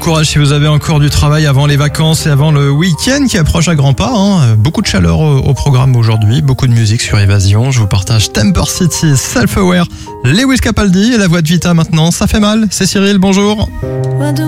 courage si vous avez encore du travail avant les vacances et avant le week-end qui approche à grands pas. Beaucoup de chaleur au programme aujourd'hui, beaucoup de musique sur Évasion. Je vous partage Temper City, Self-Aware, Lewis Capaldi et la voix de Vita maintenant. Ça fait mal, c'est Cyril, bonjour.